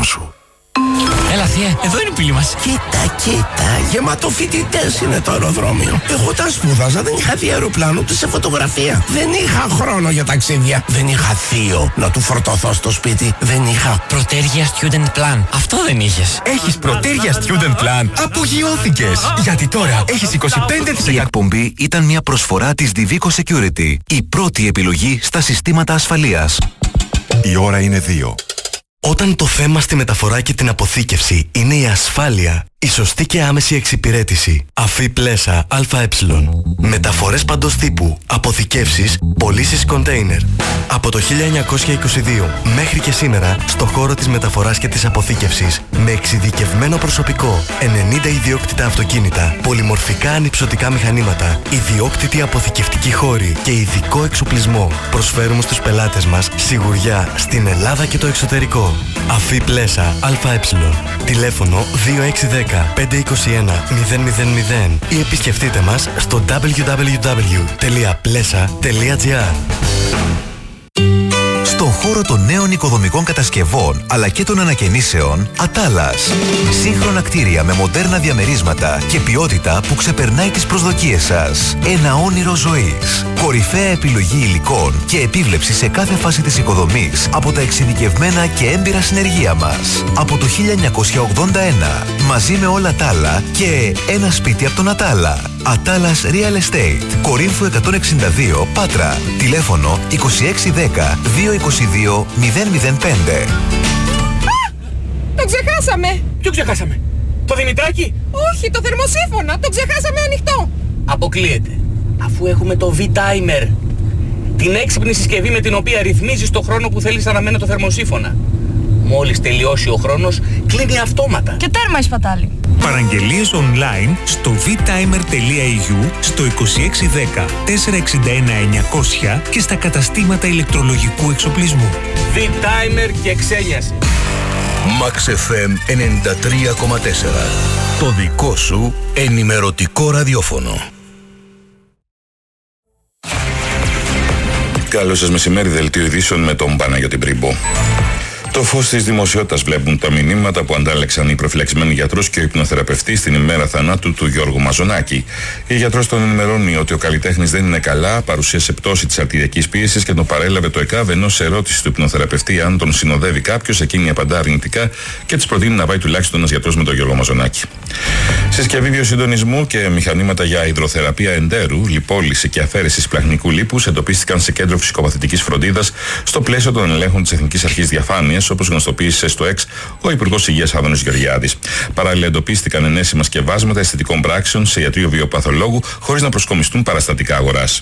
σου. Έλα θεία, εδώ είναι η πύλη μας. Κοίτα, γεμάτο φοιτητές είναι το αεροδρόμιο. Εγώ τα σπούδαζα, δεν είχα δει αεροπλάνο ούτε σε φωτογραφία. Δεν είχα χρόνο για ταξίδια. Δεν είχα θείο να του φορτωθώ στο σπίτι. Δεν είχα Πρωτέργεια Student Plan. Αυτό δεν είχες. Έχεις Πρωτέργεια Student Plan. Απογειώθηκες. Γιατί τώρα έχεις 25%. Η εκπομπή ήταν μια προσφορά της Divico Security. Η πρώτη επιλογή στα συστήματα ασφαλείας. Η ώρα είναι 2. Όταν το θέμα στη μεταφορά και την αποθήκευση είναι η ασφάλεια, η σωστή και άμεση εξυπηρέτηση, Αφή Πλέσα ΑΕ. Μεταφορές παντός τύπου, αποθηκεύσεις, πωλήσεις κοντέινερ. Από το 1922 μέχρι και σήμερα, στο χώρο της μεταφοράς και της αποθήκευσης, με εξειδικευμένο προσωπικό, 90 ιδιόκτητα αυτοκίνητα, πολυμορφικά ανυψωτικά μηχανήματα, ιδιόκτητη αποθηκευτική χώρη και ειδικό εξοπλισμό, προσφέρουμε στους πελάτες μας σιγουριά στην Ελλάδα και το εξωτερικό. Αφή Πλέσα ΑΕ. Τηλέφωνο 2610-521-000 ή επισκεφτείτε μας στο www.plesa.gr. Στον χώρο των νέων οικοδομικών κατασκευών αλλά και των ανακαινήσεων, Ατάλας. Σύγχρονα κτίρια με μοντέρνα διαμερίσματα και ποιότητα που ξεπερνάει τις προσδοκίες σας. Ένα όνειρο ζωής. Κορυφαία επιλογή υλικών και επίβλεψη σε κάθε φάση της οικοδομής από τα εξειδικευμένα και έμπειρα συνεργεία μας. Από το 1981, μαζί με όλα τα άλλα και ένα σπίτι από τον Ατάλα. Ατάλας Real Estate. Κορίνθου 162, Πάτρα. Τηλέφωνο 2610 222 005. Το ξεχάσαμε! Ποιο ξεχάσαμε? Το Δημητράκι? Όχι, το θερμοσύφωνα! Το ξεχάσαμε ανοιχτό! Αποκλείεται. Αφού έχουμε το V-Timer. Την έξυπνη συσκευή με την οποία ρυθμίζεις το χρόνο που θέλεις να αναμένει το θερμοσύφωνα. Μόλις τελειώσει ο χρόνος, κλείνει αυτόματα. Και τέρμα η σπατάλη. Παραγγελίες online στο vtimer.eu, στο 2610 461 900 και στα καταστήματα ηλεκτρολογικού εξοπλισμού. V-Timer και ξένιασε. Max FM 93,4. Το δικό σου ενημερωτικό ραδιόφωνο. Καλό σας μεσημέρι, δελτίο ειδήσεων με τον Παναγιώτη Μπριμπό. Το φως της δημοσιότητας βλέπουν τα μηνύματα που αντάλλαξαν οι προφυλαξισμένοι γιατρός και ο υπνοθεραπευτής στην ημέρα θανάτου του Γιώργου Μαζονάκη. Η γιατρός τον ενημερώνει ότι ο καλλιτέχνης δεν είναι καλά, παρουσίασε πτώση της αρτηριακής πίεσης και τον παρέλαβε το ΕΚΑΒ, ενώ σε ερώτηση του υπνοθεραπευτή αν τον συνοδεύει κάποιος, εκείνη απαντά αρνητικά και της προτείνει να πάει τουλάχιστον ένας γιατρός με τον Γιώργο Μαζονάκη. Συσκευή βιοσυντονισμού και μηχανήματα για υδροθεραπεία εντέρου, λιπόλυση και αφαίρεση σπλαχνικού λίπους εντοπίστηκαν σε κέντρο φυσικοπαθητικής φροντίδας στο πλαίσιο των ελέγχων της Εθνικής Αρχής Διαφάνειας, όπως γνωστοποίησε στο ΕΞ ο Υπουργός Υγείας Άδωνης Γεωργιάδης. Παράλληλα, εντοπίστηκαν ενέσιμα σκευάσματα αισθητικών πράξεων σε ιατρείο βιοπαθολόγου, χωρίς να προσκομιστούν παραστατικά αγοράς.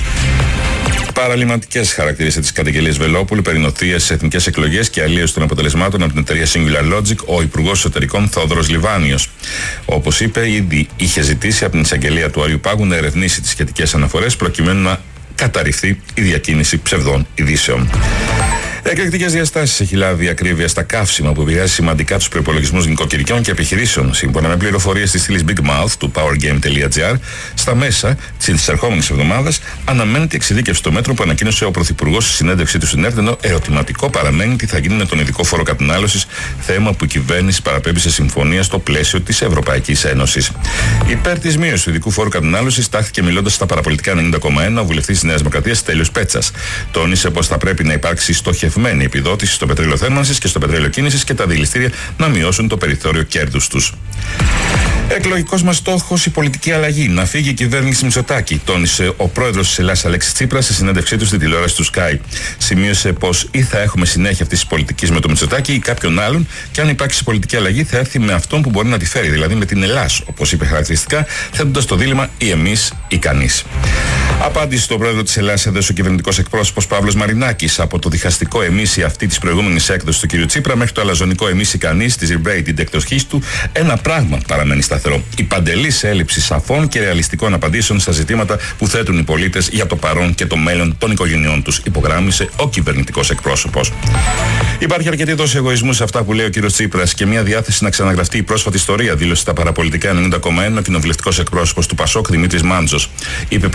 Παραλυματικές χαρακτήρισε τις καταγγελίες Βελόπουλου περί νοθείας στις εθνικές εκλογές και αλλίωση των αποτελεσμάτων από την εταιρεία Singular Logic ο Υπουργός Εσωτερικών Θόδωρος Λιβάνιος. Όπως είπε, ήδη είχε ζητήσει από την εισαγγελία του Αριού Πάγου να ερευνήσει τις σχετικές αναφορές προκειμένου να καταρριφθεί η διακίνηση ψευδών ειδήσεων. Εκρηκτικές διαστάσεις έχει λάβει ακρίβεια στα καύσιμα που επηρεάζει σημαντικά τους προϋπολογισμούς νοικοκυριών και επιχειρήσεων. Σύμφωνα με πληροφορίες της στήλης Big Mouth του powergame.gr, στα μέσα της ερχόμενης εβδομάδας αναμένεται η εξειδίκευση στο μέτρο που ανακοίνωσε ο Πρωθυπουργός στη συνέντευξή του στην ΕΡΤ, ενώ ερωτηματικό παραμένει τι θα γίνει με τον ειδικό φόρο κατανάλωσης, θέμα που η κυβέρνηση παραπέμπει σε συμφωνία στο πλαίσιο της Ευρωπαϊκής Ένωσης. Υπέρ της μείωσης του ειδικού φόρου κατανάλωσης τάχθηκε μιλώντας στα παραπολιτικά 90,1 ο βουλευτής της Νέας Δημοκρατίας Στέλιος Πέτσας. Τόνισε πως θα πρέπει να υπάρξει στοχευμένη επιδότηση στο πετρέλαιο θέρμανσης και στο πετρέλαιο κίνησης και τα δηληστήρια να μειώσουν το περιθώριο κέρδους τους. Εκλογικός μας στόχος η πολιτική αλλαγή. Να φύγει η κυβέρνηση Μητσοτάκη, τόνισε ο πρόεδρος της Ελλάδας Αλέξης Τσίπρας σε συνέντευξή του στην τηλεόραση του Sky. Σημείωσε πως ή θα έχουμε συνέχεια αυτής της πολιτικής με τον Μητσοτάκη ή κάποιον άλλον, και αν υπάρξει πολιτική αλλαγή θα έρθει με αυτόν που μπορεί να τη φέρει, δηλαδή με την Ελλάς, όπως είπε χαρακτηριστικά, θέτοντας το δίλημμα ή εμείς ή κανείς. Απάντηση στον πρόεδρο της Ελλάδας έδωσε ο κυβερνητικός εκπρόσωπος Παύλος Μαρινάκης. Από το διχαστικό εμείς ή αυτή της προηγούμενης έκδοσης του κ. Τσίπρα μέχρι το αλαζονικό εμείς ή κανείς της Rebate εκτοχής του, ένα πράγμα παραμένει σταθερό. Η παντελής έλλειψη σαφών και ρεαλιστικών απαντήσεων στα ζητήματα που θέτουν οι πολίτες για το παρόν και το μέλλον των οικογενειών τους, υπογράμμισε ο κυβερνητικός εκπρόσωπος. Υπάρχει αρκετή δόση εγωισμού σε αυτά που λέει ο κ. Τσίπρας και μια διάθεση να ξαναγραφτεί η πρόσφατη ιστορία, δήλωσε στα παραπολιτικά 90,1 ο κοινοβουλευτικός εκπρόσωπος του ΠΑΣΟΚ Δημήτρης Μάντζος. Είπε πως είναι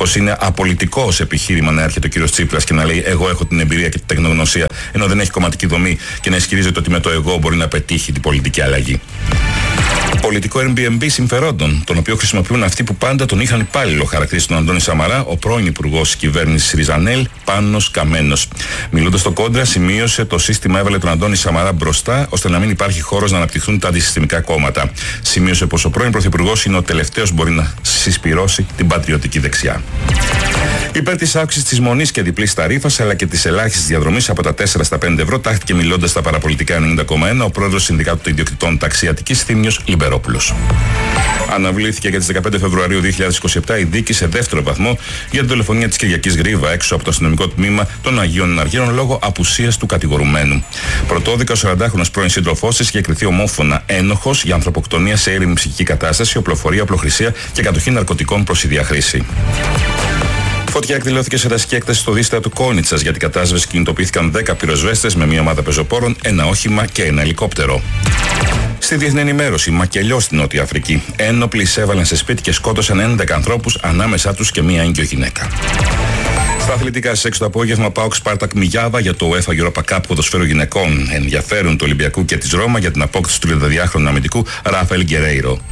απολυτικό ως επιχείρημα να έρχεται ο κύριος Τσίπρας και να λέει εγώ έχω την εμπειρία και την τεχνογνωσία, ενώ δεν έχει κομματική δομή, και να ισχυρίζεται ότι με το εγώ μπορεί να πετύχει την πολιτική αλλαγή. Πολιτικό Airbnb συμφερόντων, τον οποίο χρησιμοποιούν αυτοί που πάντα τον είχαν υπάλληλο, χαρακτήρισε τον Αντώνη Σαμαρά ο πρώην υπουργός της κυβέρνησης Ριζανέλ, Πάνος Καμένος. Μιλώντας στο Κόντρα, σημείωσε το σύστημα έβαλε τον Αντώνη Σαμαρά μπροστά, ώστε να μην υπάρχει χώρος να αναπτυχθούν τα αντισυστημικά κόμματα. Σημείωσε πως ο πρώην πρωθυπουργός είναι ο τελευταίος που μπορεί να συσπυρώσει την πατριωτική δεξιά. Υπέρ της αύξησης της μονής και διπλής ταρίφας αλλά και της ελάχιστης διαδρομής από τα 4 στα 5 ευρώ, τάχθηκε μιλώντας στα παραπολιτικά 90,1 ο πρόεδρος Συνδικάτου των Ιδιοκτητών Ταξιατικής Θήμιος Λιμπερόπουλος. Αναβλήθηκε για τις 15 Φεβρουαρίου 2027 η δίκη σε δεύτερο βαθμό για την δολοφονία της Κυριακής Γρίβα έξω από το αστυνομικό τμήμα των Αγίων Εναργύρων λόγω απουσίας του κατηγορουμένου. Πρωτόδικα ο 40χρονος πρώην σύντροφός της είχε κριθεί ομόφωνα ένοχος για ανθρωποκτονία σε έρημη ψυχική κατάσταση, οπλοφορία, οπλοχρησία και κατοχή ναρκωτικών προς ίδια χρήση. Φωτιά εκδηλώθηκε σε δασική έκταση στο δίστρα του Κόνιτσας. Για την κατάσβεση κινητοποιήθηκαν 10 πυροσβέστες με μια ομάδα πεζοπόρων, ένα όχημα και ένα ελικόπτερο. Στη διεθνή ενημέρωση, μακελιό στην Νότια Αφρική. Ένοπλοι εισέβαλαν σε σπίτι και σκότωσαν 11 ανθρώπους, ανάμεσά τους και μια έγκυο γυναίκα. Στα αθλητικά, στις 6 το απόγευμα, ΠΑΟΚ Σπάρτακ Μιγιάβα για το UEFA Europa Cup ποδοσφαίρου γυναικών. Ενδιαφέρουν του Ολυμπιακού και της Ρώμα για την απόκτηση του 32χρονου αμυντικού Ράφαελ Γκερέιρο.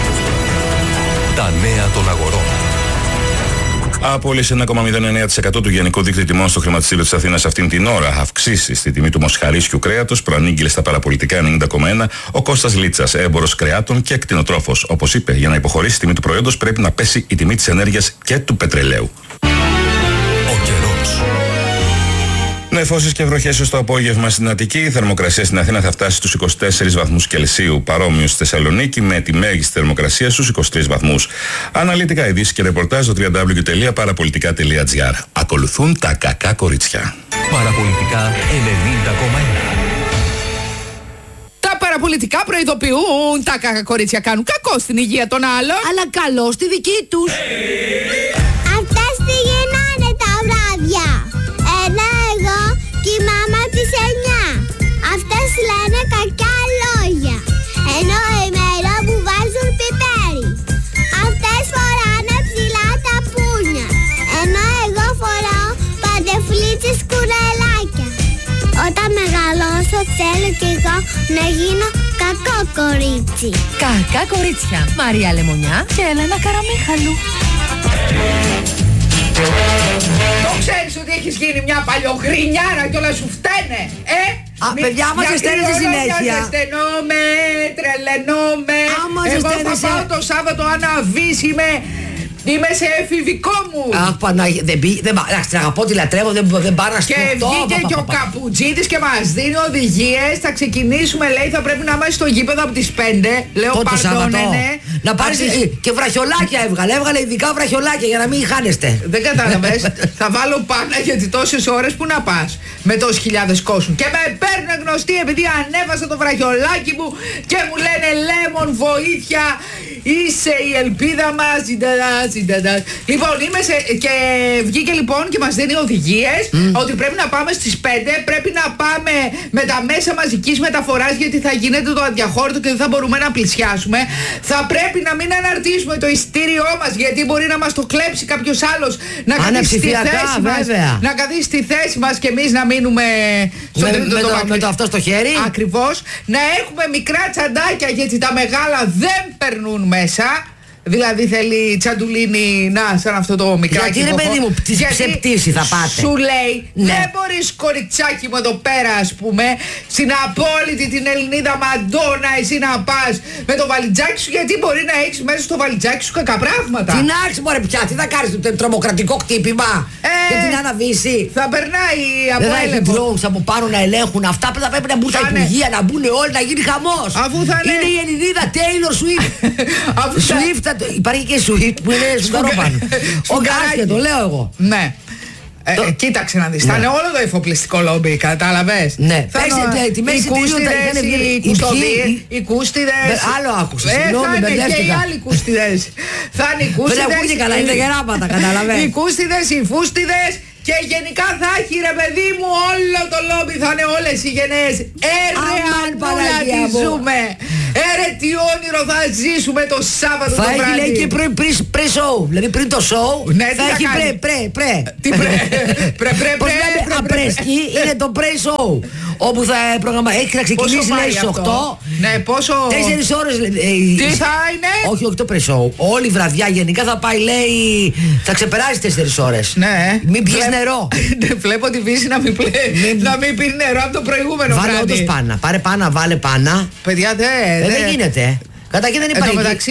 Τα νέα των αγορών. Απόλυσε 1,09% του γενικού δίκτυου τιμών στο χρηματιστήριο της Αθήνας αυτήν την ώρα. Αυξήσεις στη τιμή του μοσχαρίσιου κρέατος προανήγγειλε στα παραπολιτικά 90,1 ο Κώστας Λίτσας, έμπορος κρεάτων και κτηνοτρόφος. Όπως είπε, για να υποχωρήσει η τιμή του προϊόντος πρέπει να πέσει η τιμή της ενέργειας και του πετρελαίου. Ο καιρός. Νεφώσεις και βροχές ως το απόγευμα στην Αττική. Η θερμοκρασία στην Αθήνα θα φτάσει στους 24 βαθμούς Κελσίου. Παρόμοιο στη Θεσσαλονίκη με τη μέγιστη θερμοκρασία στους 23 βαθμούς. Αναλυτικά ειδήσεις και ρεπορτάζ στο www.parapolitica.gr. Ακολουθούν τα κακά κορίτσια. Παραπολιτικά 90,1. Τα παραπολιτικά προειδοποιούν. Τα κακά κορίτσια κάνουν κακό στην υγεία των άλλων, αλλά καλό στη δική τους. Αυτές τι γίνανε τα βράδια. Εγώ και η μάμα της 9. Αυτές λένε κακιά λόγια. Ενώ ημέρα που βάζουν πιπέρι. Αυτές φοράνε ψηλά τα πούνια. Ενώ εγώ φοράω παντεφλίτσες κουρελάκια. Όταν μεγαλώσω θέλω κι εγώ να γίνω κακό κορίτσι. Κακά κορίτσια. Μαρία Λεμονιά και Έλενα Καραμίχαλου. Το ξέρεις ότι έχεις γίνει μια παλιογρινιάρα και όλα σου φταίνε, παιδιά, άμα σε στέλνεις συνέχεια. Ζεσθενόμαι, τρελαινόμαι. Εγώ θα πάω το Σάββατο αναβίσιμαι. Είμαι σε εφηβικό μου. Αχ, Πανάγια, την αγαπώ, τη λατρεύω, δεν πάω να Και βγήκε και ο Καπουτζίτης και μας δίνει οδηγίες. Θα ξεκινήσουμε, λέει, θα πρέπει να είμαστε στο γήπεδο από τις 5. Λέω πardonne, ναι. Να πάρεις και βραχιολάκια έβγαλε ειδικά βραχιολάκια για να μην χάνεστε. Δεν κατάλαβες. Θα βάλω πάνω γιατί τόσες ώρες που να πας με τόσες χιλιάδες κόσμου. Και με παίρνουν γνωστοί επειδή ανέβασα το βραχιολάκι μου και μου λένε Λέμον, βοήθεια, είσαι η ελπίδα μας. Λοιπόν, και βγήκε λοιπόν και μας δίνει οδηγίες ότι πρέπει να πάμε στις 5, πρέπει να πάμε με τα μέσα μαζικής μεταφοράς γιατί θα γίνεται το αδιαχώρητο και δεν θα μπορούμε να πλησιάσουμε. Θα πρέπει να μην αναρτήσουμε το εισιτήριό μας γιατί μπορεί να μας το κλέψει κάποιος άλλος, να καθίσει στη θέση μας, να καθίσει στη θέση μας και εμείς να μείνουμε με το αυτό στο χέρι. Ακριβώς. Να έχουμε μικρά τσαντάκια γιατί τα μεγάλα δεν περνούν μέσα. Δηλαδή θέλει τσαντουλίνι σαν αυτό το μικράκι. Γιατί ρε παιδί μου, σε πτήση θα πάτε. Σου λέει, δεν μπορείς κοριτσάκι μου εδώ πέρα ας πούμε, στην απόλυτη την Ελληνίδα Μαντόνα εσύ να πας με το βαλιτζάκι σου, γιατί μπορεί να έχεις μέσα στο βαλιτζάκι σου κακά πράγματα. Τι να έχεις μωρέ πια, τι θα κάνεις το τρομοκρατικό χτύπημα και την αναβήσει. Θα περνάει από έλεγχο. Δεν θα έχει drones από πάνω να ελέγχουν αυτά που θα πρέπει να μπουν στα υπουργεία, να μπουν όλοι, να γίνει χαμός. Είναι η Ελληνίδα Taylor Swift. Υπάρχει και Swift που είναι σουγκαρόπαν. Ο Γκάρκε, το λέω εγώ. Ναι. Κοίταξε να δεις, θα είναι όλο το εφοπλιστικό λόμπι, κατάλαβες. Ναι, οι κούστιδες. Άλλο άκουσα, συγγνώμη, μπερδεύτηκα. Και οι άλλοι κούστιδες. Θα είναι οι κούστιδες. Δεν ακούγεται καλά, είναι γεράματα, καταλαβαίνεις. Οι κούστιδες, οι φούστιδες. Και γενικά θα έχει ρε παιδί μου όλο το λόμπι, θα είναι όλες οι γενναίες. Μανούλα τι ζούμε. Ρε τι όνειρο θα ζήσουμε το Σάββατο το βράδυ. Θα έχει λέει και pre-show. Δηλαδή πριν το show θα έχει pre. Τι Πώς λέμε απρέσκι είναι το pre-show. Όπου θα έχει να ξεκινήσει λέει στις 8. Ναι, πόσο. 4 ώρες. Τι θα είναι? Όχι το pre-show. Όλη η βραδιά γενικά θα πάει λέει. Θα ξεπεράσει 4 ώρες. Ναι. Μην πιεις νερό. Βλέπω τη Βύση να μην πει νερό από το προηγούμενο βράδυ. Βάλε όντως πάνα. Πάρε πάνα, βάλε πάνα. Παιδιά δεν γίνεται. Καταρχήν δεν υπάρχει. Εν τω μεταξύ,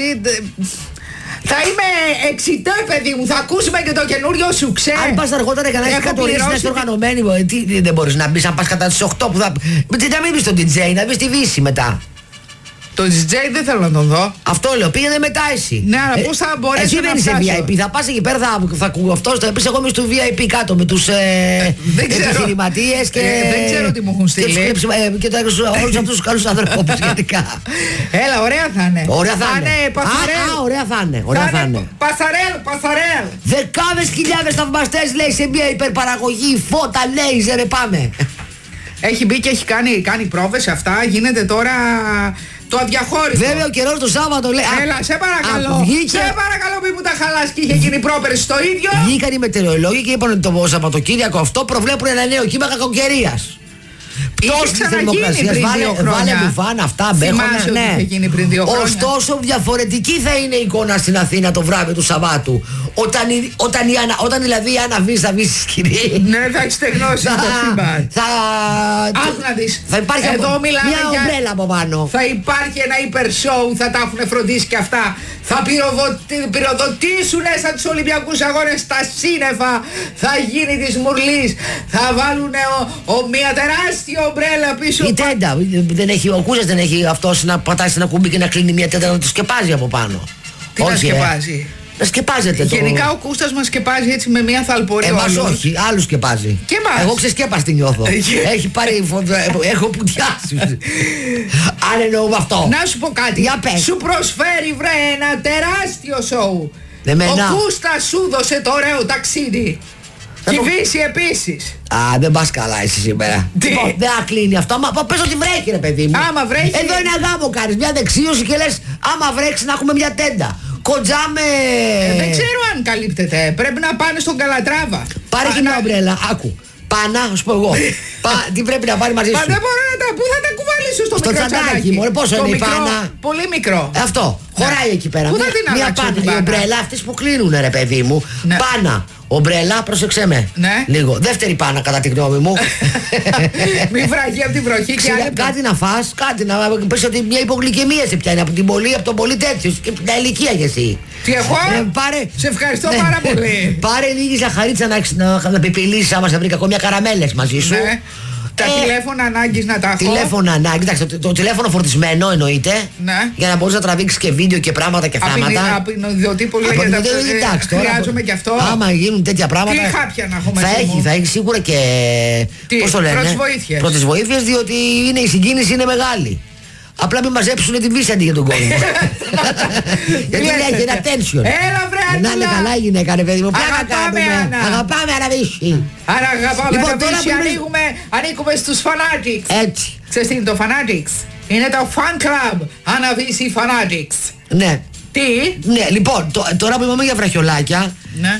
θα είμαι εξητέ, παιδί μου. Θα ακούσουμε και το καινούριο σου ξέρει. Αν πας αργότερα και να έχεις κατορίσει, να είσαι οργανωμένη, τι δεν μπορείς να μπεις. Αν πας κατά τις 8 που θα. Να μην μπεις στον DJ, να μπεις στη Βύση μετά. Το DJ δεν θέλω να τον δω. Αυτό λέω, πήγαινε μετά εσύ. Ναι, αλλά πώς θα μπορέσω να φτάσω. Εσύ δεν είσαι VIP, θα πας εκεί πέρα, θα ακούω αυτός, θα πεις εγώ είμαι στο VIP κάτω με τους επιχειρηματίες και... Δεν ξέρω τι μου έχουν στείλει. Και όλους αυτούς τους καλούς ανθρώπους γενικά. Έλα, ωραία θα είναι. Ωραία θα είναι. Ωραία θα είναι. Πασαρέλ. Δεκάδες χιλιάδες θαυμαστές λέει σε μια υπερπαραγωγή, φώτα, λέιζερ, πάμε. Έχει μπει και έχει κάνει πρόβες αυτά, γίνεται τώρα το αδιαχώρητο. Βέβαια ο καιρός το Σάββατο λέει. Έλα, σε παρακαλώ. Σε παρακαλώ μη μου τα χαλάς και είχε γίνει πρόπερση το ίδιο. Βγήκαν οι μετεωρολόγοι και είπαν ότι το Σαββατοκύριακο αυτό προβλέπουν ένα νέο κύμα κακοκαιρίας. Πτώση της θερμοκρασίας, βάλε μπουφάν, αυτά μπέχονα, ναι. Ωστόσο διαφορετική θα είναι η εικόνα στην Αθήνα το βράδυ του Σαββάτου. Όταν δηλαδή η Άννα Βύση θα βγει στη σκηνή. Ναι, θα έχει στεγνώσει το σύμπαν. Θα υπάρχει μια ομπρέλα από πάνω. Θα υπάρχει ένα υπερσόου, θα τα έχουν φροντίσει και αυτά. Θα πυροδοτήσουν σαν τους Ολυμπιακούς Αγώνες στα σύννεφα. Θα γίνει της Μουρλής. Θα βάλουν μια τεράστια ομπρέλα πίσω. Η τέντα, ο Κούζας δεν έχει αυτός να πατάσει ένα κουμπί και να κλείνει μια τέντα να το σκεπάζει από πάνω. Τι να σκεπάζει? Να σκεπάζεται το. Γενικά ο Κούστας μας σκεπάζει έτσι με μια θαλπορία. Εμάς όχι, άλλους σκεπάζει. Και εμάς. Εγώ ξεσκέπαστη νιώθω. Έχει πάρει έχω πουτιάσει. Αν εννοούμε αυτό. Να σου πω κάτι. Για πες. Σου προσφέρει βρε ένα τεράστιο σοου. Ο Κούστας σου δώσε το ωραίο ταξίδι. Και η Βύση επίσης. Δεν πας καλά εσύ σήμερα. Λοιπόν, δεν κλείνει αυτό. Μα πες ότι βρέχει ρε παιδί μου. Άμα βρέχει. Εδώ ένα γάμο κάνεις, μια δεξίωση και λες άμα βρέξει να έχουμε μια τέντα. Κοντζάμε. Δεν ξέρω αν καλύπτεται. Πρέπει να πάνε στον Καλατράβα. Πάρε και μια ομπρέλα. Άκου. Πάνα, σου πω εγώ. Τι πρέπει να πάρει μαζί σου. Δεν μπορώ να τα. Πού θα τα κουβαλήσω στο μικρό τσαντάκι μου. Πόσο είναι η πάνα. Πολύ μικρό. Αυτό. Χωράει εκεί πέρα. Πού θα την αλλάξω? Η ομπρέλα αυτές που κλείνουν ρε παιδί μου. Πάνα. Ομπρέλα, πρόσεξέ με. Ναι. Λίγο. Δεύτερη πάνα κατά τη γνώμη μου. Μην βραγεί από την βροχή και άλλη. Κάτι να φας, κάτι να πεις ότι μια υπογλυκαιμία σε πιάνει από τον πολύ τέτοιο και την ηλικία κι εσύ. Τι εγώ? Σε ευχαριστώ πάρα πολύ. Πάρε λίγη ζαχαρίτσα να πιπιλήσεις άμα σε βρει κακό μια καραμέλες μαζί σου. Ναι. Τα τηλέφωνα ανάγκης να τα έχω. Τηλέφωνα ανάγκη, εντάξει, το τηλέφωνο φορτισμένο εννοείται. Ναι. Για να μπορείς να τραβήξεις και βίντεο και πράγματα και θέματα. Απεινωδιωτή πολύ για τα χρειάζομαι και αυτό. Άμα γίνουν τέτοια πράγματα. Τι χάπια να έχω μέσα. Θα έχει σίγουρα και. Πώς το λένε. Πρώτες βοήθειες, διότι η συγκίνηση είναι μεγάλη. Απλά μην μαζέψουν τη Βύση αντί για τον κόσμο. Γιατί έχει ένα tension. Έλα βρε Άντουλα. Να είναι καλά η γυναίκα ρε παιδί μου. Αγαπάμε Αναβύση. Άρα αγαπάμε Αναβύση. Ανήκουμε στους Fanatics. Έτσι. Ξέρεις τι είναι το Fanatics? Είναι το fan club Αναβύση Fanatics. Ναι. Τι? Ναι, λοιπόν, τώρα που είπαμε για βραχιολάκια. Ναι.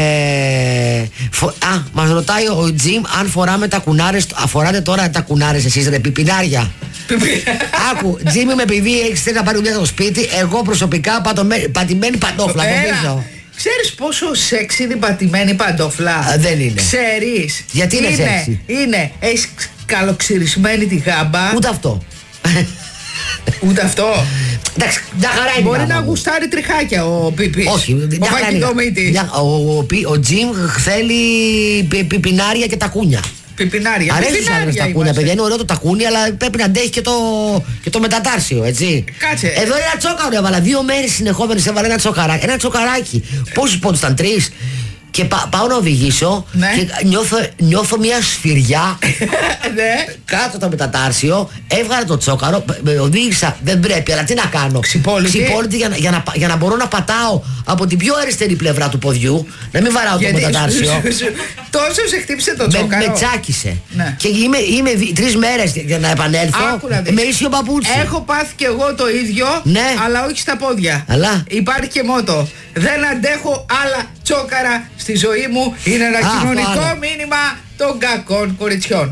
Μας ρωτάει ο Τζιμ αν φοράμε τα κουνάρες. Φοράτε τώρα τα κουνάρες εσείς ρε πιπινάρια? Άκου, Τζίμι με επειδή έχεις θέλει να πάρει δουλειά στο σπίτι, εγώ προσωπικά πατημένη παντόφλα. Ξέρεις πόσο σεξι είναι η πατημένη παντόφλα? Δεν είναι. Ξέρεις? Γιατί είναι σεξι? Είναι, έχεις καλοξυρισμένη τη γάμπα. Ούτε αυτό. Ούτε αυτό. Εντάξει, μια χαρά είναι. Μπορεί να γουστάρει τριχάκια ο Πίπης. Όχι, ο Βακιδομήτης. Ο Τζιμ θέλει πιπινάρια και τακούνια. Πιπινάρια. Αρέσει στους άντρες τα τακούνια, παιδιά. Είναι ωραίο το τακούνι, αλλά πρέπει να αντέχει και το μετατάρσιο, έτσι. Κάτσε. Εδώ ένα τσόκαρο έβαλα. 2 μέρες συνεχόμενες έβαλα ένα τσοκαράκι. Ένα τσοκαράκι. Πόσους πόντους ήταν? 3. Και πάω να οδηγήσω και νιώθω μια σφυριά κάτω το μετατάρσιο. Έβγαλα το τσόκαρο, οδήγησα, δεν πρέπει, αλλά τι να κάνω. Ξυπόλυτη για να μπορώ να πατάω από την πιο αριστερή πλευρά του ποδιού, να μην βαράω το μετατάρσιο. Τόσο σε χτύπησε το τσόκαρο. Με τσάκισε. Και είμαι 3 μέρες για να επανέλθω με ίσιο παπούτσι. Έχω πάθει κι εγώ το ίδιο, αλλά όχι στα πόδια. Υπάρχει και μότο. Δεν αντέχω άλλα τσόκαρα στη ζωή μου. Είναι ένα κοινωνικό μήνυμα των κακών κοριτσιών.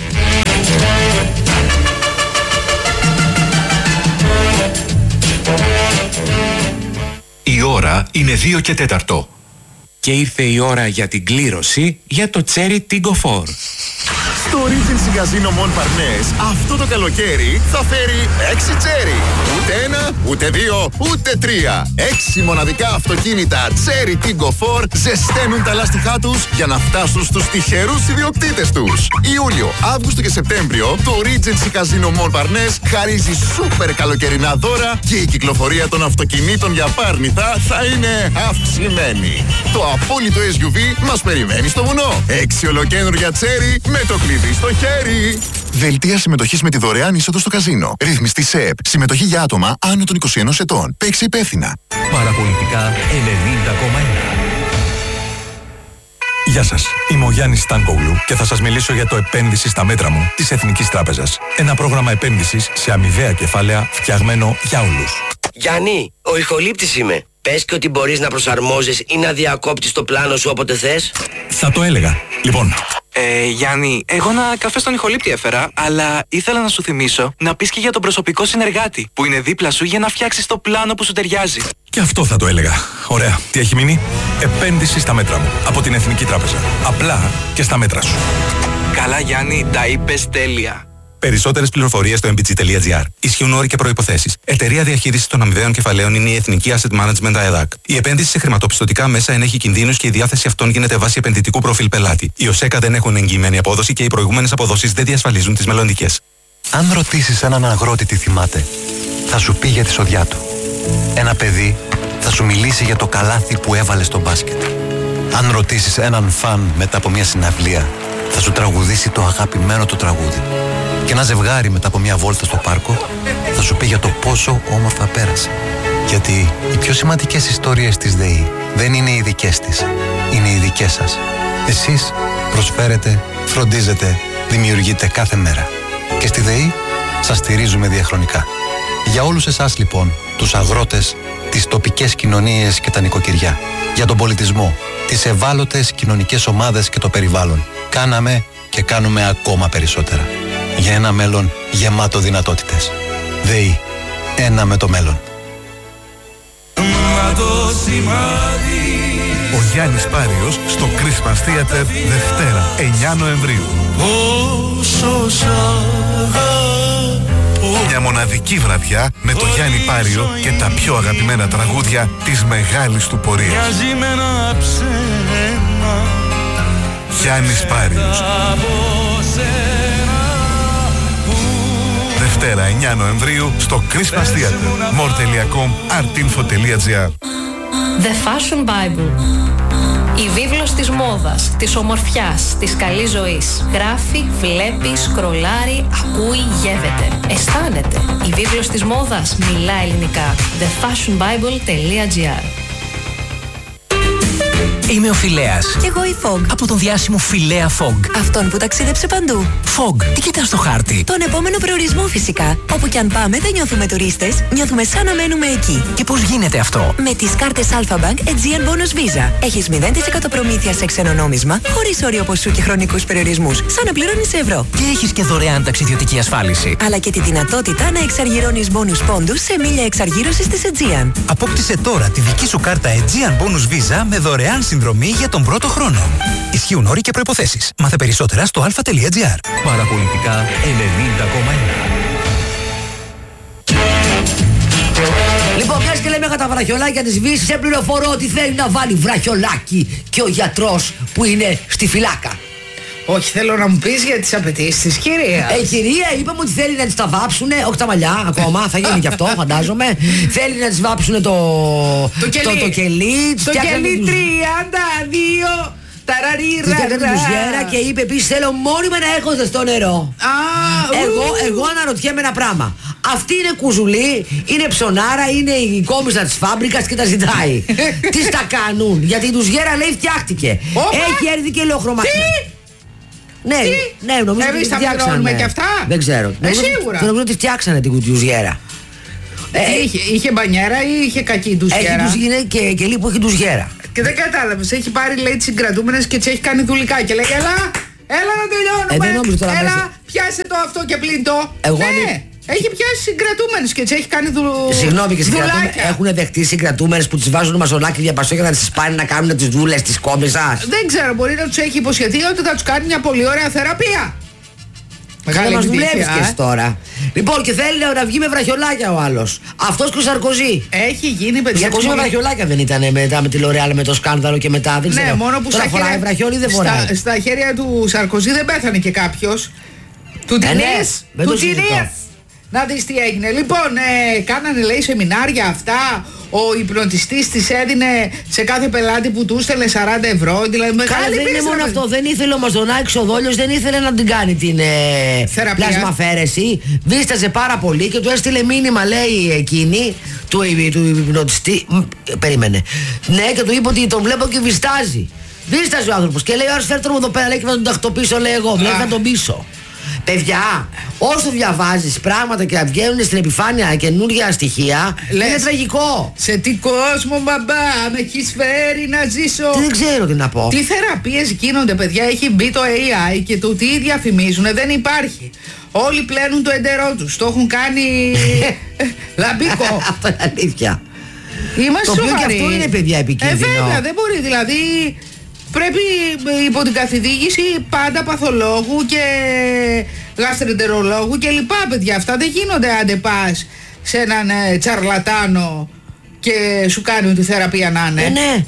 Η ώρα είναι 2 και 4. Και ήρθε η ώρα για την κλήρωση για το Cherry Tiggo 4. Στο Regency Casino Mon Parnes αυτό το καλοκαίρι θα φέρει 6 Cherry. Ούτε 1, ούτε 2, ούτε 3. 6 μοναδικά αυτοκίνητα Cherry Tiggo 4 ζεσταίνουν τα λάστιχά τους για να φτάσουν στους τυχερούς ιδιοκτήτες τους. Ιούλιο, Αύγουστο και Σεπτέμβριο το Regency Casino Mon Parnes χαρίζει σούπερ καλοκαιρινά δώρα και η κυκλοφορία των αυτοκινήτων για Πάρνηθα θα είναι αυξημένη. Το απόλυτο SUV μας περιμένει στο βουνό. 6 ολοκαίνουργια Cherry με το κλειδί στο χέρι. Δελτία συμμετοχής με τη δωρεάν είσοδο στο καζίνο. Ρύθμιστη ΣΕΠ. Συμμετοχή για άτομα άνω των 21 ετών. Παίξε υπεύθυνα. Παραπολιτικά 90,1. Γεια σας, είμαι ο Γιάννης Στάνκογλου και θα σας μιλήσω για το επένδυση στα μέτρα μου της Εθνικής Τράπεζας. Ένα πρόγραμμα επένδυσης σε αμοιβαία κεφάλαια φτιαγμένο για όλους. Γιάννη, ο ηχολήπτης είμαι. Πες και ότι μπορείς να προσαρμόζεις ή να διακόπτεις το πλάνο σου όποτε θες. Θα το έλεγα. Λοιπόν. Γιάννη, εγώ ένα καφέ στον ηχολήπτη έφερα, αλλά ήθελα να σου θυμίσω να πεις και για τον προσωπικό συνεργάτη που είναι δίπλα σου για να φτιάξεις το πλάνο που σου ταιριάζει. Και αυτό θα το έλεγα. Ωραία. Τι έχει μείνει? Επένδυση στα μέτρα μου. Από την Εθνική Τράπεζα. Απλά και στα μέτρα σου. Καλά Γιάννη, τα είπες τέλεια. Περισσότερες πληροφορίες στο mbg.gr. Ισχύουν όροι και προϋποθέσεις. Εταιρεία διαχείρισης των αμοιβαίων κεφαλαίων είναι η Εθνική Asset Management ΑΕΔΑΚ. Η επένδυση σε χρηματοπιστωτικά μέσα ενέχει κινδύνους και η διάθεση αυτών γίνεται βάσει επενδυτικού προφίλ πελάτη. Οι ΟΣΕΚΑ δεν έχουν εγγυημένη απόδοση και οι προηγούμενες αποδόσεις δεν διασφαλίζουν τις μελλοντικές. Αν ρωτήσεις έναν αγρότη τι θυμάται, θα σου πει για τη σοδιά του. Ένα παιδί θα σου μιλήσει για το καλάθι που έβαλε στο μπάσκετ. Αν ρωτήσεις έναν φαν μετά από μια συναυλία, θα σου τραγουδήσει το αγαπημένο του τραγούδι. Και ένα ζευγάρι μετά από μια βόλτα στο πάρκο θα σου πει για το πόσο όμορφα πέρασε. Γιατί οι πιο σημαντικές ιστορίες της ΔΕΗ δεν είναι οι δικές της, είναι οι δικές σας. Εσείς προσφέρετε, φροντίζετε, δημιουργείτε κάθε μέρα. Και στη ΔΕΗ σας στηρίζουμε διαχρονικά. Για όλους εσάς λοιπόν, τους αγρότες, τις τοπικές κοινωνίες και τα νοικοκυριά. Για τον πολιτισμό, τις ευάλωτες κοινωνικές ομάδες και το περιβάλλον. Κάναμε και κάνουμε ακόμα περισσότερα. Για ένα μέλλον γεμάτο δυνατότητες. ΔΕΗ. Ένα με το μέλλον. Ο Γιάννης Πάριος στο Christmas Theater Δευτέρα 9 Νοεμβρίου. Μια μοναδική βραδιά με το Γιάννη Πάριο και τα πιο αγαπημένα τραγούδια της μεγάλης του πορείας. Γιάννης Πάριος. Δευτέρα 9 Νοεμβρίου στο Christmas Theater. more.com, artinfo.gr. The Fashion Bible. Η βίβλος της μόδας, της ομορφιάς, της καλής ζωής. Γράφει, βλέπει, σκρολάρει, ακούει, γεύεται. Αισθάνεται. Η βίβλος της μόδας μιλά ελληνικά. thefashionbible.gr. Είμαι ο Φιλέας. Κι εγώ η Fog. Από τον διάσημο Φιλέα Fog. Αυτόν που ταξίδεψε παντού. Fog, τι κοιτάς στο χάρτη? Τον επόμενο προορισμό φυσικά. Όπου κι αν πάμε δεν νιώθουμε τουρίστες, νιώθουμε σαν να μένουμε εκεί. Και πώς γίνεται αυτό? Με τις κάρτες Alpha Bank Aegean Bonus Visa. Έχεις 0% προμήθεια σε ξένο νόμισμα, χωρίς όριο ποσού και χρονικούς περιορισμούς, σαν να πληρώνεις ευρώ. Και έχεις και δωρεάν ταξιδιωτική ασφάλιση. Αλλά και τη δυνατότητα να εξαργυρώνεις bonus πόντους σε μίλια εξαργύρωσης της Aegean. Απόκτησε τώρα τη δική σου κάρτα Aegean Bonus Visa με δωρεάν συνδρομή για τον πρώτο χρόνο. Ισχύουν όροι και προϋποθέσεις. Μάθε περισσότερα στο alpha.gr. Παραπολιτικά 90,1. Λοιπόν, μιας και λέμε για τα βραχιολάκια της Βύσης, σε πληροφορώ ότι θέλει να βάλει βραχιολάκι και ο γιατρός που είναι στη φυλάκα. Όχι, θέλω να μου πεις για τις απαιτήσεις της κυρίας. Κυρία, είπαμε ότι θέλει να τις τα βάψουνε, όχι τα μαλλιά ακόμα, θα γίνει και αυτό φαντάζομαι. Θέλει να τις βάψουνε το κελί. Το κελί 32. Ταραρίρα. Και είπε επίσης θέλω μόνιμα να έχω ζεστό νερό. Εγώ αναρωτιέμαι ένα πράγμα. Αυτή είναι κουζουλή, είναι ψωνάρα, είναι η κόμιστα της φάμπρικας και τα ζητάει. Τι τα κάνουν, γιατί η ντουζιέρα λέει φτιάχτηκε. Έχει έρθει και λεωχρωματική. Ναι, νομίζω ότι τα πληρώνουμε και αυτά. Δεν ξέρω. Σίγουρα. Νομίζω ότι φτιάξανε την ντουζιέρα. Είχε μπανιέρα ή είχε κακή ντουζιέρα? Έχει και λίγο που έχει ντουζιέρα. Και δεν κατάλαβες, έχει πάρει λέει τις συγκρατούμενες και τις έχει κάνει δουλικά και λέει έλα να τελειώνουμε, έλα πιάσε το αυτό και πλύν το. Έχει πιάσει συγκρατούμενες και τις έχει κάνει Συγγνώμη, και έχουν δεχτεί συγκρατούμενες που τις βάζουν μαζονάκι διαπαστό για να τις πάνε να κάνουν τις δούλες της κόμισας? Δεν ξέρω, μπορεί να τους έχει υποσχεθεί ότι θα τους κάνει μια πολύ ωραία θεραπεία. Μεγάλη μας δουλεύεις και εσύ τώρα. Λοιπόν, και θέλει να βγει με βραχιολάκια ο άλλος. Αυτός και ο Σαρκοζή. Έχει γίνει παιδιά. Σαρκοζή με βραχιολάκια δεν ήταν μετά με τη L'Oréal με το σκάνδαλο και μετά? Δεν ξέρω. Ναι, μόνο που τώρα φοράει βραχιόλι δεν φοράει. Στα χέρια του Σαρκοζή δεν πέθανε και κάποιος. Του Τινίας. Να δεις τι έγινε. Λοιπόν, κάνανε λέει σεμινάρια αυτά. Ο υπνοτιστής της έδινε σε κάθε πελάτη που του έστελνε 40 ευρώ. Δηλαδή μεγάλη δεν είναι μόνο αυτό. Δεν ήθελε ο Μαζονάκης ο Δόλιος, δεν ήθελε να την κάνει την πλασμαφέρεση. Βίσταζε πάρα πολύ και του έστειλε μήνυμα, λέει εκείνη, του υπνοτιστή. Περίμενε. Ναι, και του είπε ότι τον βλέπω και βιστάζει. Βίσταζε ο άνθρωπος και λέει: Ωραία, φέρτε μου εδώ πέρα, λέει, και να τον τακτοποιήσω, λέει εγώ. Βλέπει να τον πίσω. Παιδιά, όσο διαβάζεις πράγματα και βγαίνουν στην επιφάνεια καινούργια στοιχεία, είναι τραγικό. Σε τι κόσμο μπαμπά με έχεις φέρει να ζήσω? Δεν ξέρω τι να πω. Τι θεραπείες γίνονται παιδιά, έχει μπει το AI και το τι διαφημίζουν δεν υπάρχει. Όλοι πλένουν το εντερό τους, το έχουν κάνει λαμπίκο. Αυτό είναι αλήθεια. Είμαστε σοβαροί. Το οποίο και αυτό είναι παιδιά επικίνδυνο. Βέβαια, δεν μπορεί δηλαδή. Πρέπει υπό την καθοδήγηση πάντα παθολόγου και γαστρεντερολόγου και λοιπά παιδιά. Αυτά δεν γίνονται άντε πας σε έναν τσαρλατάνο και σου κάνει ό,τι θεραπεία να είναι. Ναι.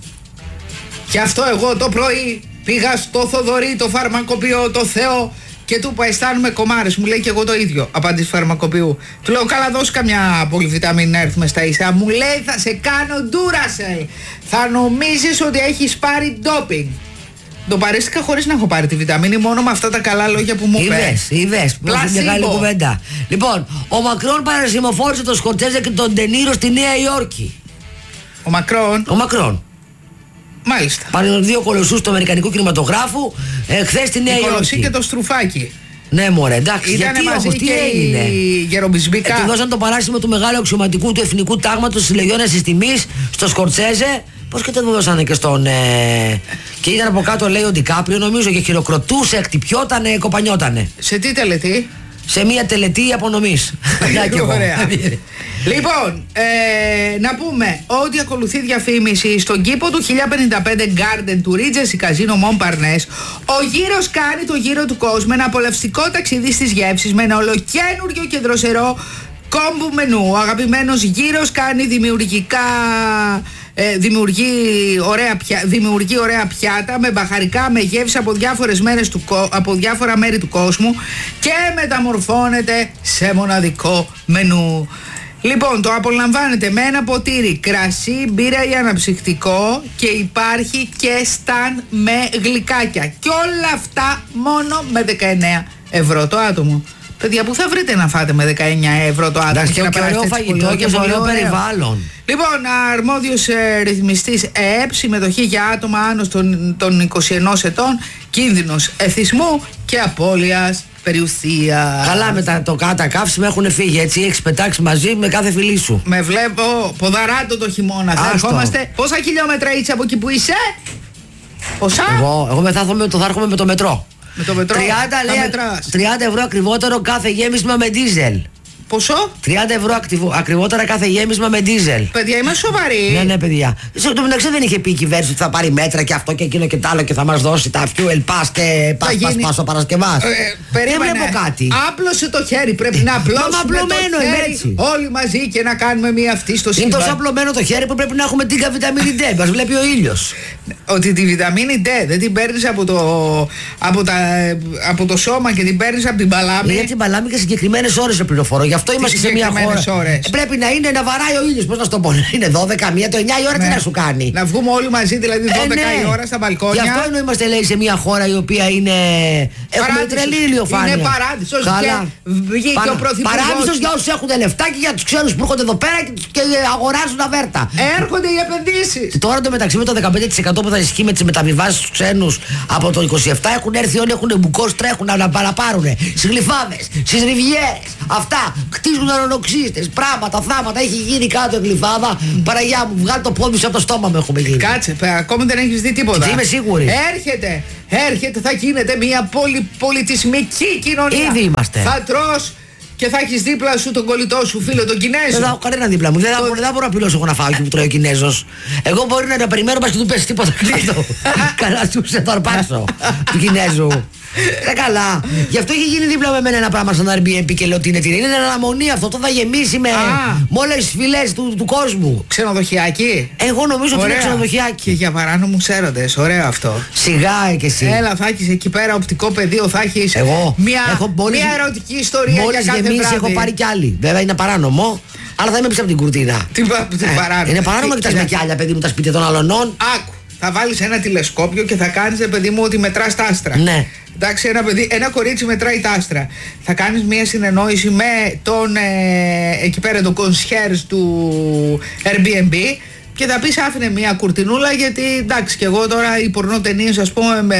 Γι' αυτό εγώ το πρωί πήγα στο Θοδωρή, το φαρμακοποιό, το Θεό και του είπα αισθάνομαι κομμάρες. Μου λέει και εγώ το ίδιο, απάντηση φαρμακοποιού. Του λέω καλά δώσ' καμιά πολυβιταμίνη να έρθουμε στα ίσα. Μου λέει θα σε κάνω ντούρασελ. Θα νομίζεις ότι έχεις πάρει ντόπινγκ. Το παρέστηκα χωρίς να έχω πάρει τη βιταμίνη, μόνο με αυτά τα καλά λόγια που μου είπε. Είδες, μεγάλη κουβέντα. Λοιπόν, ο Μακρόν παρασημοφόρησε τον Σκορτσέζε και τον Ντενίρο στη Νέα Υόρκη. Ο Μακρόν. Μάλιστα. Πάνε δύο κολοσσούς του Αμερικανικού κινηματογράφου χθες στη Νέα Υόρκη. Η κολοσσή και το Στρουφάκι. Ναι, μωρέ, εντάξει. Ήτανε γιατί μαζί όμως, τι έγινε? Η Γερομπισμπίκα. Του δώσαν το παράσημο του μεγάλου αξιωματικού του εθνικού τάγματος της Λεγιώνας της Τιμής στο Σκορτσέζε. Πώς και το δώσανε και στον. Και ήταν από κάτω, λέει ο Ντικάπριο, νομίζω, και χειροκροτούσε, χτυπιότανε, κοπανιότανε. Σε τι τελετή? Σε μια τελετή απονομής. Ωραία. Λοιπόν, να πούμε ότι ακολουθεί διαφήμιση στον κήπο του 1055 Garden του Regency Casino Montparnasse. Ο γύρος κάνει το γύρο του κόσμου, ένα απολαυστικό ταξίδι στις γεύσεις με ένα ολοκένουργιο και δροσερό κόμπου μενού. Ο αγαπημένος γύρος κάνει δημιουργεί ωραία πιάτα με μπαχαρικά, με γεύσεις από διάφορα μέρη του κόσμου και μεταμορφώνεται σε μοναδικό μενού. Λοιπόν, το απολαμβάνετε με ένα ποτήρι κρασί, μπύρα ή αναψυκτικό και υπάρχει και σταν με γλυκάκια. Και όλα αυτά μόνο με 19 ευρώ το άτομο. Παιδιά, πού θα βρείτε να φάτε με 19 ευρώ το άτομο και να ωραίο φαγητό και ωραίο περιβάλλον. Λοιπόν, αρμόδιος ρυθμιστής ΕΕΠ, συμμετοχή για άτομα άνω των 21 ετών, κίνδυνος εθισμού και απώλειας περιουσίας. Καλά, μετά το κάτα καύσιμα έχουν φύγει, έτσι έχεις πετάξει μαζί με κάθε φιλή σου. Με βλέπω ποδαράτο το χειμώνα. Θα ερχόμαστε. Πόσα χιλιόμετρα είσαι από εκεί που είσαι? Πόσα? Εγώ θα έρχομαι με το μετρό. Με το μετρό 30 ευρώ ακριβότερο κάθε γέμισμα με ντίζελ. Ποσό? 30 ευρώ ακριβότερα κάθε γέμισμα με ντίζελ. Παιδιά, είμαι σοβαρή. Ναι, παιδιά. Στο μεταξύ δεν είχε πει η κυβέρνηση ότι θα πάρει μέτρα και αυτό και εκείνο και τ' άλλο και θα μας δώσει τα fuel pass και pass ο Παρασκευάς. Περίμενε. Δεν βλέπω κάτι. Άπλωσε το χέρι. Πρέπει να απλώσουμε το χέρι έτσι. όλοι μαζί και να κάνουμε μία αυτή στο σύμπαν. Είναι τόσο απλωμένο το χέρι που πρέπει να έχουμε την βιταμίνη D. Μας βλέπει ο ήλιος. Ότι τη βιταμίνη D δεν την παίρνεις από το σώμα και την παίρνεις από την παλάμη. Για την παλάμη και συγκεκριμένες ώρες, πληροφορώ. Γι' αυτό είμαστε σε μια χώρα. Πρέπει να είναι να βαράει ο ήλιος. Πώς να στο πω, είναι 12, 1, το 9 η ώρα, τι να σου κάνει. Να βγούμε όλοι μαζί, δηλαδή 12 η ώρα στα μπαλκόνια. Γι' αυτό ενώ είμαστε, λέει, σε μια χώρα η οποία είναι. Έχουμε τρελή ηλιοφάνεια. Είναι παράδεισος. Βγήκε ο πρωθυπουργός. Παράδεισος για όσους έχουν λεφτά και για τους ξένους που έρχονται εδώ πέρα και αγοράζουν αβέρτα. Έρχονται οι επενδύσεις. Τώρα το μεταξύ με το 15% που θα ισχύει με τις μεταβιβάσεις στους ξένους από το 27 έχουν έρθει όλοι, έχουν μπουκός, τρέχουν να παραπάρουνε. Στις γλυφάδες, στις ριβιέρες. Αυτά. Χτίζουν αερονοξύστες, πράγματα, θάματα. Έχει γίνει κάτω η γλυφάδα. Παραγιά μου, βγάλει το πόδι σου από το στόμα μου, έχουμε γίνει. Κάτσε, ακόμη δεν έχεις δει τίποτα. Είμαι σίγουρη. Έρχεται, θα γίνεται μια πολυπολιτισμική κοινωνία. Ήδη είμαστε. Θα τρως και θα έχεις δίπλα σου τον κολλητό σου φίλο, τον Κινέζο. Δεν θα έχω κανένα δίπλα μου. Δεν μπορώ να πληρώσω εγώ να φάω και που τρώει ο Κινέζος. Εγώ μπορεί να περιμένω πας και του πέσει τίποτα κάτω. Καλά σου σε το αρπάξω του Κινέζου. Καλά. Γι' αυτό έχει γίνει δίπλα με εμένα ένα πράγμα σαν Airbnb και λέω ότι είναι τυρί. Είναι αναμονή αυτό. Το θα γεμίσει με όλες τις φυλές του κόσμου. Ξενοδοχειακή. Εγώ νομίζω ότι είναι ξενοδοχειακή. Και για παράνομους έρωτες. Ωραίο αυτό. Σιγά και εσύ. Έλα, θα έχεις εκεί πέρα οπτικό πεδίο. Θα έχεις μια ερωτική ιστορία για κάθε βράδυ. Μόλις έχω πάρει κι άλλη. Βέβαια είναι παράνομο. Αλλά θα είμαι πίσω από την κουρτίνα. Είναι παράνομο και τα σπιτιάλια, παιδί μου, τα σπίτια των αλωνών. Άκου. Θα βάλεις ένα τηλεσκόπιο και θα κάνεις, παιδί μου, ότι μετράς τα άστρα. Ναι. Εντάξει, ένα κορίτσι μετράει τα άστρα. Θα κάνεις μια συνεννόηση με τον εκεί πέρα τον concierge του Airbnb και θα πεις άφηνε μια κουρτινούλα, γιατί εντάξει, και εγώ τώρα οι πορνοτενίες, ας πούμε,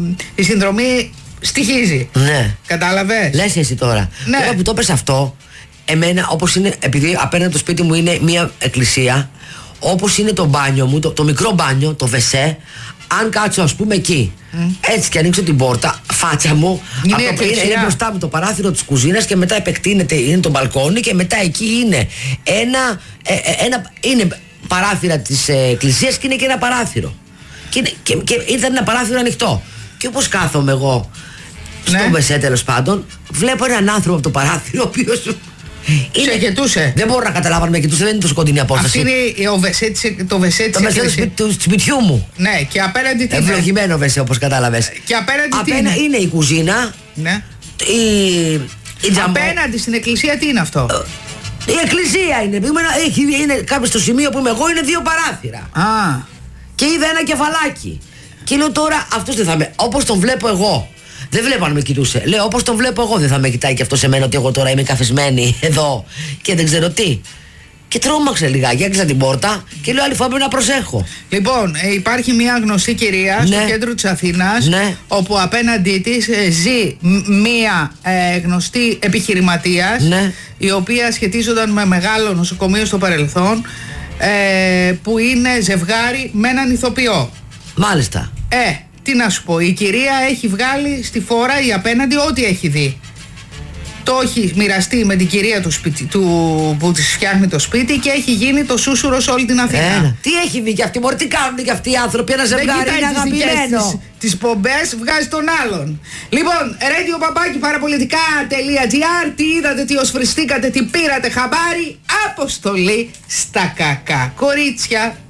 η συνδρομή στοιχίζει. Ναι. Κατάλαβες. Λες εσύ τώρα. Ναι. Τώρα που το πες αυτό, εμένα όπως είναι, επειδή απέναντι το σπίτι μου είναι μια εκκλησία, όπως είναι το μπάνιο μου, το μικρό μπάνιο, το βεσέ, αν κάτσω ας πούμε εκεί, έτσι και ανοίξω την πόρτα, φάτσα μου, είναι μπροστά μου το παράθυρο της κουζίνας και μετά επεκτείνεται, είναι το μπαλκόνι και μετά εκεί είναι είναι παράθυρα της εκκλησίας και είναι και ένα παράθυρο. Και ήταν ένα παράθυρο ανοιχτό. Και όπως κάθομαι εγώ στο βεσέ, τέλος πάντων, βλέπω έναν άνθρωπο από το παράθυρο, ο οποίος σε γετούσε. Δεν μπορώ να καταλάβω αν με γετούσε, δεν είναι τόσο κοντινή απόσταση. Αυτή είναι το βεσέ του σπιτιού μου. Ναι, και απέναντι τι. Ευλογημένο βεσέ, όπως κατάλαβες. Και απέναντι είναι η κουζίνα. Ναι. Η τζαμπό. Απέναντι στην εκκλησία τι είναι αυτό? Η εκκλησία είναι. Είναι κάποιο στο σημείο που είμαι εγώ, είναι δύο παράθυρα. Και είδα ένα κεφαλάκι. Και λέω τώρα αυτός δεν θα με. Όπως τον βλέπω εγώ. Δεν βλέπω αν με κοιτούσε. Λέω όπως τον βλέπω εγώ, δεν θα με κοιτάει και αυτό σε μένα ότι εγώ τώρα είμαι καθισμένη εδώ και δεν ξέρω τι. Και τρόμαξε λιγάκι, έκλεισα την πόρτα και λέω άλλη φορά πρέπει να προσέχω. Λοιπόν, υπάρχει μια γνωστή κυρία στο κέντρο της Αθήνας, όπου απέναντί της ζει μια γνωστή επιχειρηματίας, η οποία σχετίζονταν με μεγάλο νοσοκομείο στο παρελθόν, που είναι ζευγάρι με έναν ηθοποιό. Μάλιστα. Τι να σου πω, η κυρία έχει βγάλει στη φόρα η απέναντι ό,τι έχει δει. Το έχει μοιραστεί με την κυρία που της φτιάχνει το σπίτι και έχει γίνει το σούσουρο σε όλη την Αθήνα. Τι έχει δει και αυτή, μωρέ, τι κάνουν και αυτοί οι άνθρωποι, ένα ζευγάρι είναι αγαπημένο. Τις πομπές βγάζει τον άλλον. Λοιπόν, radio@parapolitica.gr, τι είδατε, τι osφριστήκατε, τι πήρατε χαμπάρι, αποστολή στα κακά κορίτσια.